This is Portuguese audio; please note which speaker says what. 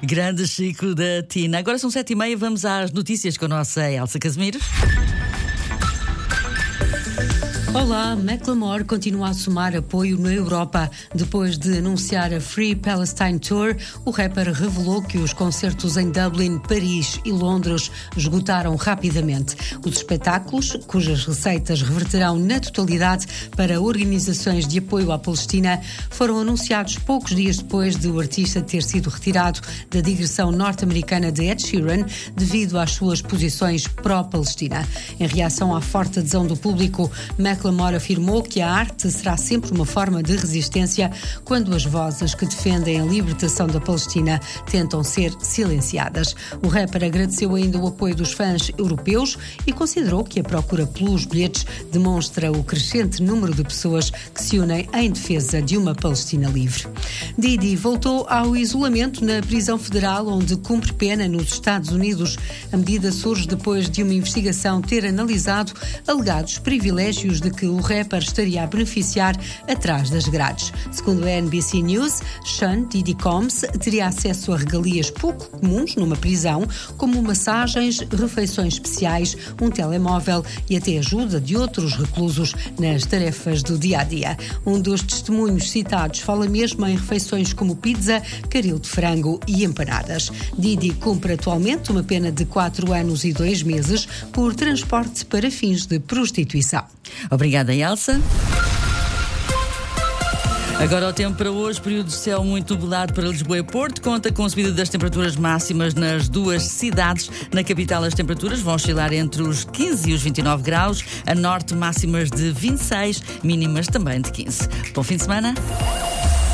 Speaker 1: Grande Chico da Tina. Agora são 7h30, vamos às notícias com a nossa Elsa Casimiro.
Speaker 2: Olá, Macklemore continua a somar apoio na Europa. Depois de anunciar a Free Palestine Tour, o rapper revelou que os concertos em Dublin, Paris e Londres esgotaram rapidamente. Os espetáculos, cujas receitas reverterão na totalidade para organizações de apoio à Palestina, foram anunciados poucos dias depois de o artista ter sido retirado da digressão norte-americana de Ed Sheeran devido às suas posições pró-Palestina. Em reação à forte adesão do público, Macklemore afirmou que a arte será sempre uma forma de resistência quando as vozes que defendem a libertação da Palestina tentam ser silenciadas. O rapper agradeceu ainda o apoio dos fãs europeus e considerou que a procura pelos bilhetes demonstra o crescente número de pessoas que se unem em defesa de uma Palestina livre. Diddy voltou ao isolamento na prisão federal onde cumpre pena nos Estados Unidos. A medida surge depois de uma investigação ter analisado alegados privilégios de que o rapper estaria a beneficiar atrás das grades. Segundo a NBC News, Sean Diddy Combs teria acesso a regalias pouco comuns numa prisão, como massagens, refeições especiais, um telemóvel e até ajuda de outros reclusos nas tarefas do dia-a-dia. Um dos testemunhos citados fala mesmo em refeições como pizza, caril de frango e empanadas. Diddy cumpre atualmente uma pena de 4 anos e 2 meses por transporte para fins de prostituição.
Speaker 1: Obrigada, Elsa. Agora o tempo para hoje, período de céu muito nublado para Lisboa e Porto, conta com a subida das temperaturas máximas nas duas cidades. Na capital as temperaturas vão oscilar entre os 15 e os 29 graus, a norte máximas de 26, mínimas também de 15. Bom fim de semana.